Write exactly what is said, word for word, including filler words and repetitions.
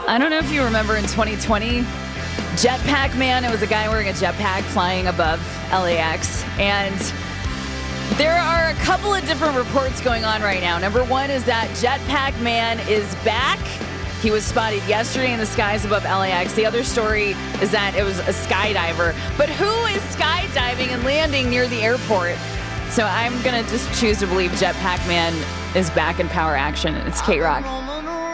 I don't know if you remember in twenty twenty, Jetpack Man, it was a guy wearing a jetpack flying above L A X. And there are a couple of different reports going on right now. Number one is that Jetpack Man is back. He was spotted yesterday in the skies above L A X. The other story is that it was a skydiver. But who is skydiving and landing near the airport? So I'm going to just choose to believe Jetpack Man is back in power action. It's K-Rock.